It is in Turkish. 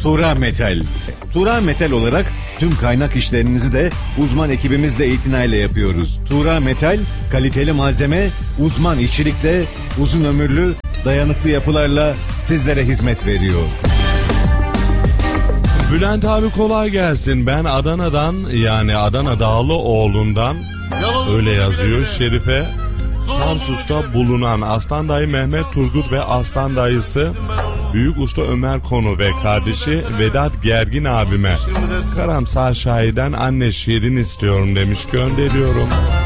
Tura Metal. Tura Metal olarak tüm kaynak işlerinizi de uzman ekibimizle itinayla yapıyoruz. Tura Metal, kaliteli malzeme, uzman işçilikle, uzun ömürlü, dayanıklı yapılarla sizlere hizmet veriyor. Bülent abi kolay gelsin. Ben Adana'dan, yani Adana Dağlıoğlu'ndan, öyle yazıyor Şerife. Tarsus'ta bulunan Aslan Dayı Mehmet Turgut ve Aslan Dayısı Büyük Usta Ömer Konu ve kardeşi Vedat Gergin abime Karamsar Şahi'den anne şiirin istiyorum demiş, gönderiyorum.